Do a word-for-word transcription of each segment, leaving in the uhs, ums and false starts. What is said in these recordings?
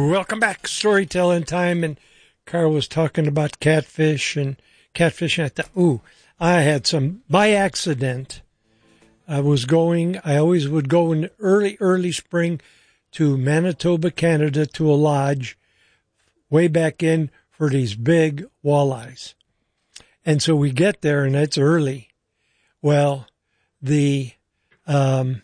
Welcome back, storytelling time. And Carl was talking about catfish and catfish. And I thought, ooh, I had some by accident. I was going, I always would go in early, early spring to Manitoba, Canada, to a lodge way back in for these big walleyes. And so we get there and it's early. Well, the, um,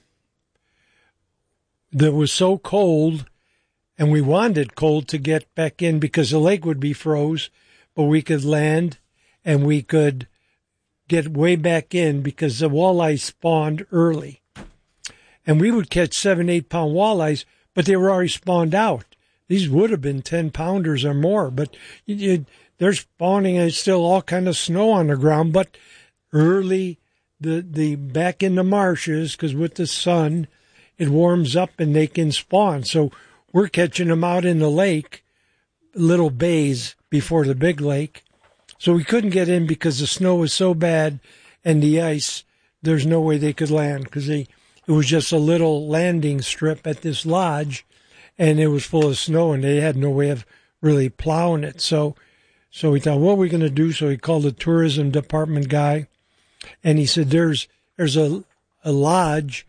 that was so cold, and we wanted cold to get back in because the lake would be froze, but we could land and we could get way back in because the walleye spawned early. And we would catch seven, eight pound walleyes, but they were already spawned out. These would have been ten pounders or more, but you, you, they're spawning and it's still all kind of snow on the ground. But early, the, the back in the marshes, because with the sun, it warms up and they can spawn. So we're catching them out in the lake, little bays before the big lake. So we couldn't get in because the snow was so bad and the ice, there's no way they could land because they, it was just a little landing strip at this lodge and it was full of snow and they had no way of really plowing it. So, so we thought, what are we going to do? So he called the tourism department guy and he said, there's, there's a, a lodge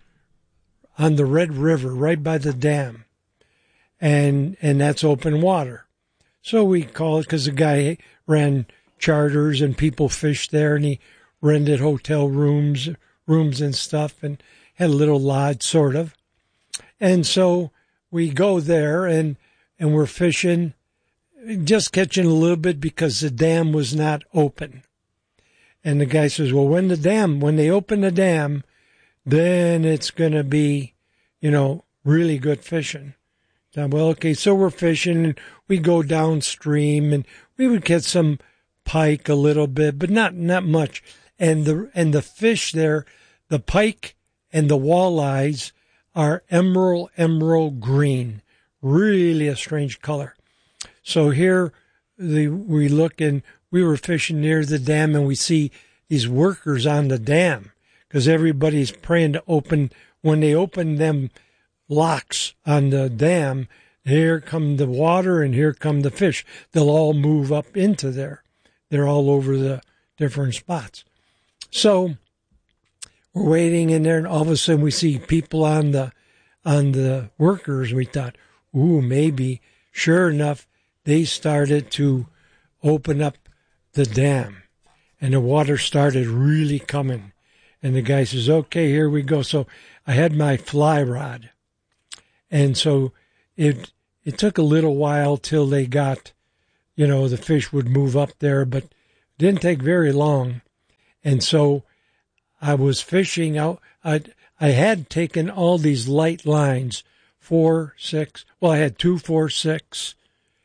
on the Red River right by the dam. And, and that's open water. So we called because the guy ran charters and people fished there and he rented hotel rooms, rooms and stuff and had a little lodge sort of. And so we go there and, and we're fishing, just catching a little bit because the dam was not open. And the guy says, well, when the dam, when they open the dam, then it's going to be, you know, really good fishing. Well, okay, so we're fishing and we go downstream and we would catch some pike a little bit, but not, not much. And the, and the fish there, the pike and the walleyes are emerald, emerald green, really a strange color. So here the, we look and we were fishing near the dam and we see these workers on the dam because everybody's praying to open, when they open them locks on the dam, here come the water and here come the fish. They'll all move up into there. They're all over the different spots. So we're waiting in there and all of a sudden we see people on the, on the workers. We thought, ooh, maybe. Sure enough, they started to open up the dam and the water started really coming. And the guy says, okay, here we go. So I had my fly rod. And so it it took a little while till they got, you know, the fish would move up there, but it didn't take very long. And so I was fishing out. I I had taken all these light lines, four, six. Well, I had two, four, six,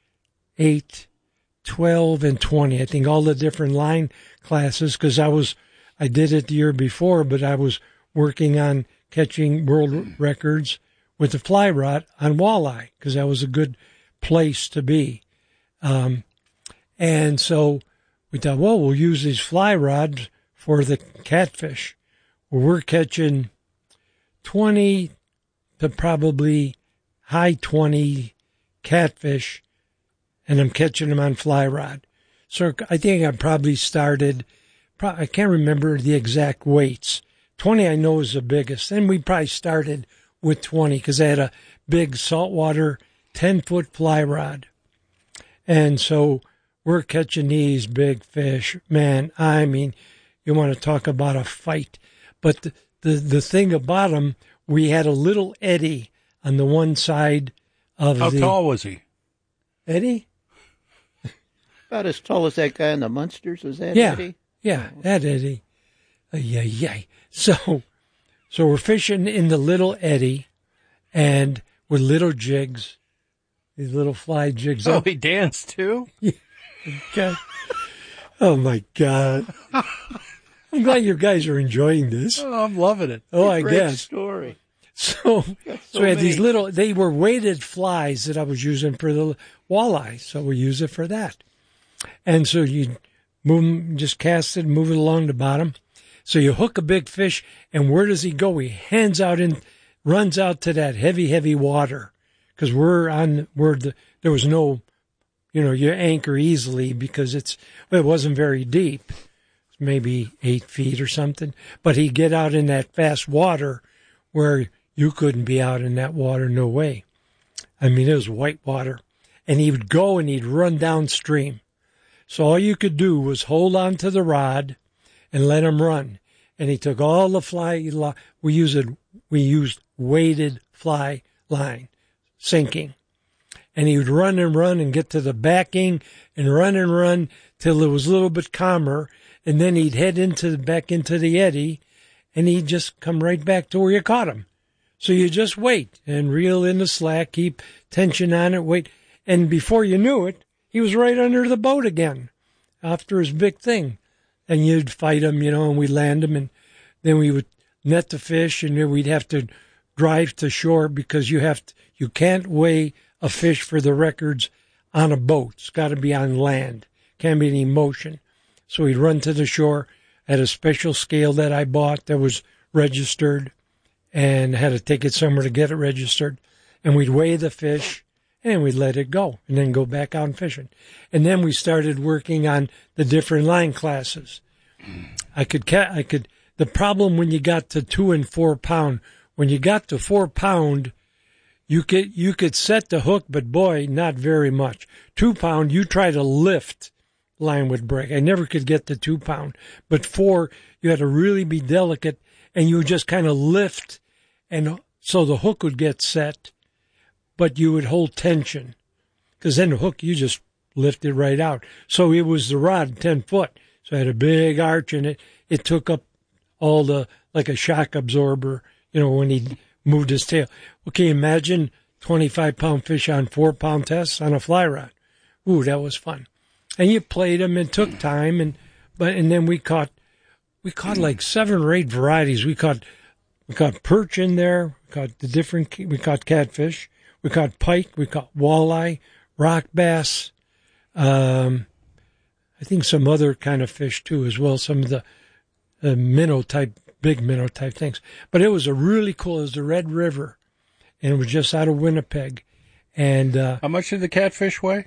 eight, twelve, and twenty. I think all the different line classes because I was I did it the year before, but I was working on catching world records with the fly rod on walleye, because that was a good place to be. Um, and so we thought, well, we'll use these fly rods for the catfish. Well, we're catching twenty to probably high twenty catfish, and I'm catching them on fly rod. So I think I probably started, I can't remember the exact weights. twenty I know is the biggest. Then we probably started with twenty because I had a big saltwater ten-foot fly rod. And so we're catching these big fish. Man, I mean, you want to talk about a fight. But the, the, the thing about them, we had a little eddy on the one side of How the... How tall was he? Eddie? About as tall as that guy in the Munsters, was that yeah, Eddie? Yeah, that Eddie. Yeah, yeah. So... So we're fishing in the little eddy and with little jigs, these little fly jigs. Oh, he danced too? Okay. Oh, my God. I'm glad you guys are enjoying this. Oh, I'm loving it. Oh, I Great guess. story. So, so, so we had many. these little, they were weighted flies that I was using for the walleye. So we use it for that. And so you move them, just cast it, move it along the bottom. So you hook a big fish, and where does he go? He hands out and runs out to that heavy, heavy water because we're on where the, there was no, you know, you anchor easily because it's, well, it wasn't very deep, maybe eight feet or something. But he'd get out in that fast water where you couldn't be out in that water, no way. I mean, it was white water. And he would go and he'd run downstream. So all you could do was hold on to the rod and let him run. And he took all the fly, we used, it, we used weighted fly line, sinking. And he would run and run and get to the backing and run and run till it was a little bit calmer. And then he'd head into the, back into the eddy and he'd just come right back to where you caught him. So you just wait and reel in the slack, keep tension on it, wait. And before you knew it, he was right under the boat again after his big thing. And you'd fight him, you know, and we'd land him. And then we would net the fish and then we'd have to drive to shore because you have to, you can't weigh a fish for the records on a boat. It's got to be on land. Can't be any motion. So we'd run to the shore at a special scale that I bought that was registered and had to take it somewhere to get it registered. And we'd weigh the fish and we'd let it go and then go back out and fishing. And then we started working on the different line classes. I could, ca- I could, the problem when you got to two and four pound, when you got to four pound, you could, you could set the hook, but boy, not very much. Two pound, you try to lift, line would break. I never could get to two pound, but four, you had to really be delicate and you would just kind of lift and so the hook would get set, but you would hold tension because then the hook, you just lift it right out. So it was the rod, ten foot. So it had a big arch in it. It took up all the, like a shock absorber, you know, when he moved his tail. Okay, imagine twenty-five pound fish on four pound tests on a fly rod. Ooh, that was fun. And you played them and took time and, but, and then we caught, we caught like seven or eight varieties. We caught, we caught perch in there. We caught the different, we caught catfish. We caught pike. We caught walleye, rock bass. Um, I think some other kind of fish too, as well. Some of the uh, minnow type, big minnow type things. But it was a really cool. It was the Red River, and it was just out of Winnipeg. And uh, how much did the catfish weigh?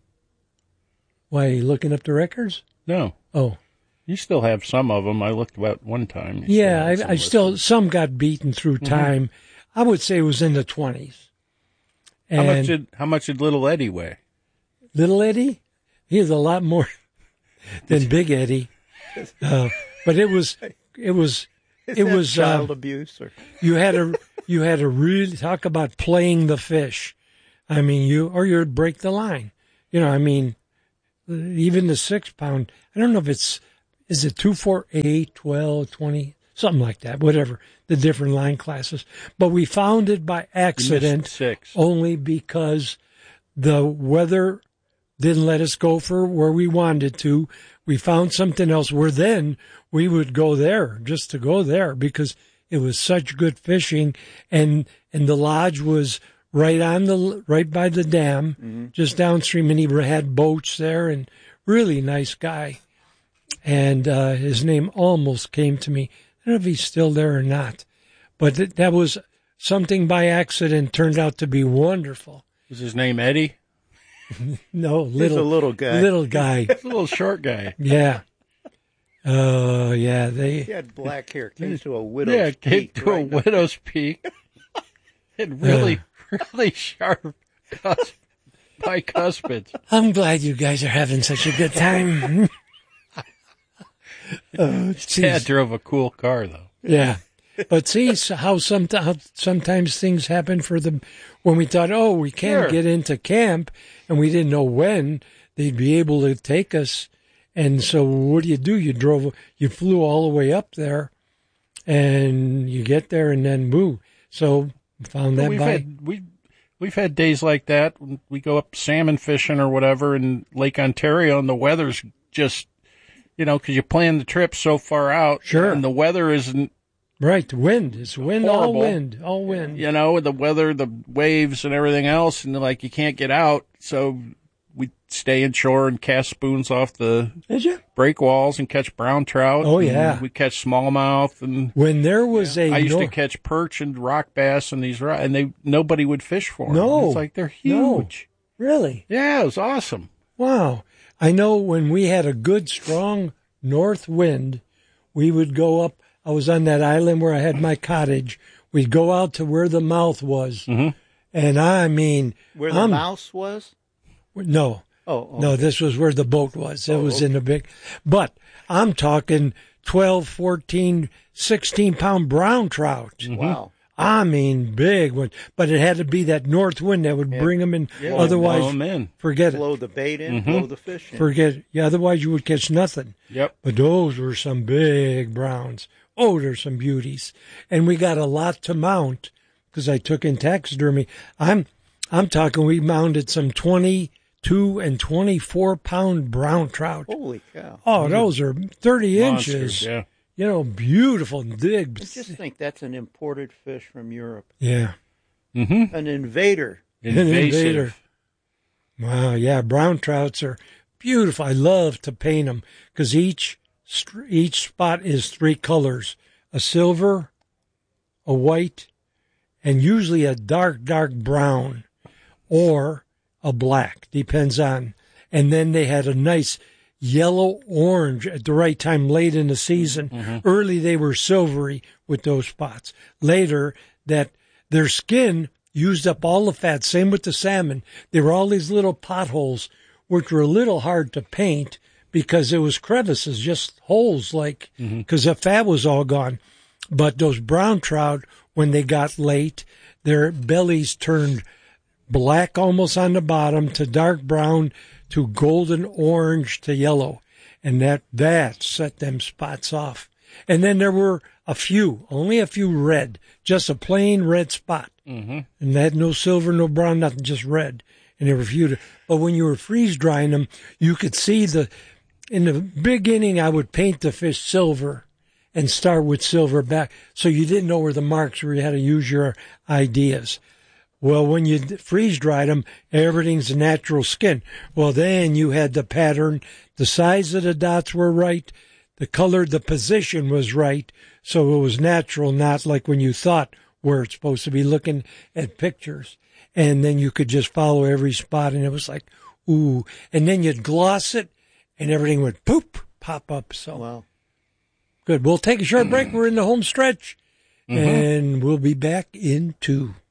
Why, you looking up the records? No. Oh, you still have some of them. I looked about one time. You yeah, still I, I still some got beaten through time. Mm-hmm. I would say it was in the twenties. How much did how much did Little Eddie weigh? Little Eddie, he was a lot more than Big Eddie, uh, but it was it was Is it that was child uh, abuse. Or? you had a you had to really talk about playing the fish. I mean, you or you'd break the line. You know, I mean, even the six pound. I don't know if it's is it two, four, eight, twelve, twenty, something like that. Whatever the different line classes, but we found it by accident six. only because the weather didn't let us go for where we wanted to. We found something else where then we would go there just to go there because it was such good fishing and, and the lodge was right on the, right by the dam, mm-hmm. just downstream, and he had boats there and really nice guy. And, uh, his name almost came to me. I don't know if he's still there or not, but th- that was something by accident turned out to be wonderful. Was his name Eddie? No, little, He's a little guy. Little guy. He's a little short guy. Yeah. Oh, uh, yeah. They. He had black hair. Came to a widow's yeah, peak. came to right a now. widow's peak. And really, uh, really sharp cusp, bicuspids. I'm glad you guys are having such a good time. Oh, Dad drove a cool car, though. Yeah. But see how, some, how sometimes things happen for them when we thought, oh, we can't Sure. get into camp, and we didn't know when they'd be able to take us. And so what do you do? You drove, you flew all the way up there, and you get there, and then boo. So found that we've by... had we we've had days like that. We go up salmon fishing or whatever in Lake Ontario, and the weather's just, you know, because you plan the trip so far out, Sure. and the weather isn't. Right, wind. It's wind, all Horrible. wind, all wind. You know, the weather, the waves, and everything else, and like you can't get out, so we stay inshore and cast spoons off the Did you? breakwalls and catch brown trout. Oh, yeah. And we catch smallmouth and When there was a I used nor- to catch perch and rock bass and these ro- and they nobody would fish for them. No. It's like they're No. huge. Really? Yeah, it was awesome. Wow. I know when we had a good, strong north wind, we would go up. I was on that island where I had my cottage. We'd go out to where the mouth was. Mm-hmm. And I mean. Where the I'm, mouse was? No. Oh, oh. No, this was where the boat was. It Oh, was okay. in the big. But I'm talking twelve, fourteen, sixteen pound brown trout. Wow. I mean, big one. But it had to be that north wind that would Yeah. bring them in. Yeah. Otherwise, Blow 'em in. forget it. Blow the bait in, Mm-hmm. blow the fish in. Forget it. Yeah, otherwise you would catch nothing. Yep. But those were some big browns. Oh, there's some beauties. And we got a lot to mount because I took in taxidermy. I'm I'm talking we mounted some twenty-two and twenty-four pound brown trout. Holy cow. Oh, those are thirty Monsters, inches. yeah. You know, beautiful and big. I just think that's an imported fish from Europe. Yeah. Mm-hmm. An invader. Invasive. invader. Wow, yeah, brown trouts are beautiful. I love to paint them because each str- each spot is three colors: a silver, a white, and usually a dark, dark brown, or a black. Depends on. And then they had a nice yellow orange at the right time late in the season. Mm-hmm. Early they were silvery with those spots. Later that their skin used up all the fat. Same with the salmon. There were all these little potholes which were a little hard to paint because it was crevices, just holes like, because the fat was all gone. But those brown trout, when they got late, their bellies turned black almost on the bottom to dark brown to golden orange to yellow. And that, that set them spots off. And then there were a few, only a few red, just a plain red spot. Mm-hmm. And they had no silver, no brown, nothing, just red. And there were a few. To, but when you were freeze drying them, you could see the, in the beginning, I would paint the fish silver and start with silver back. So you didn't know where the marks were. You had to use your ideas. Well, when you freeze dried them, everything's natural skin. Well, then you had the pattern. The size of the dots were right. The color, the position was right. So it was natural, not like when you thought where it's supposed to be looking at pictures. And then you could just follow every spot, and it was like, ooh. And then you'd gloss it, and everything would poop, pop up. So Wow. good. We'll take a short break. We're in the home stretch, Mm-hmm. and we'll be back in two.